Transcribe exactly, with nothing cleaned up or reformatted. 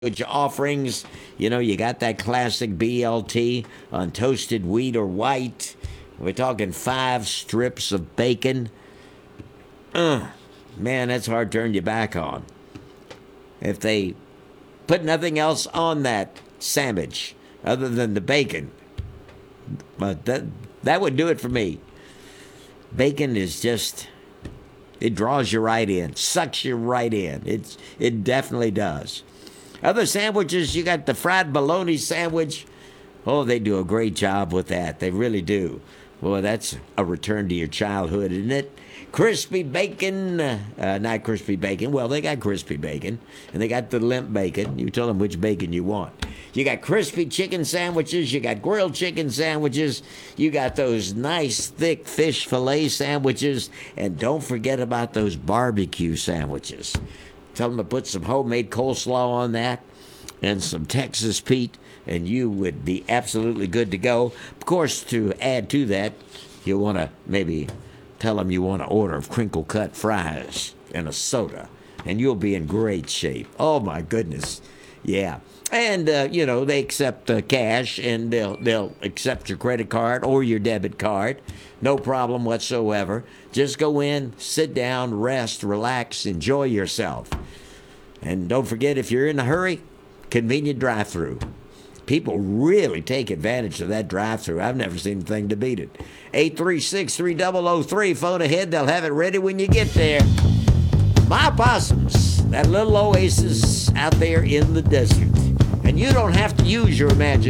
sandwich offerings. You know, you got that classic B L T on toasted wheat or white. We're talking five strips of bacon. Uh, man, that's hard to turn your back on. If they put nothing else on that sandwich other than the bacon, but that that would do it for me. Bacon is just, it draws you right in, sucks you right in. It's it definitely does. Other sandwiches, you got the fried bologna sandwich. Oh, they do a great job with that. They really do. Boy, that's a return to your childhood, isn't it? Crispy bacon, uh, not crispy bacon. Well, they got crispy bacon, and they got the limp bacon. You tell them which bacon you want. You got crispy chicken sandwiches. You got grilled chicken sandwiches. You got those nice, thick fish fillet sandwiches. And don't forget about those barbecue sandwiches. Tell them to put some homemade coleslaw on that and some Texas Pete, and you would be absolutely good to go. Of course, to add to that, you want to maybe tell them you want to order crinkle cut fries and a soda, and you'll be in great shape. Oh, my goodness. Yeah. And, uh, you know, they accept uh, cash, and they'll, they'll accept your credit card or your debit card. No problem whatsoever. Just go in, sit down, rest, relax, enjoy yourself. And don't forget, if you're in a hurry, convenient drive-through. People really take advantage of that drive-through. I've never seen anything to beat it. eight three six, three zero zero three, phone ahead. They'll have it ready when you get there. My Opossums, that little oasis out there in the desert. And you don't have to use your imagination.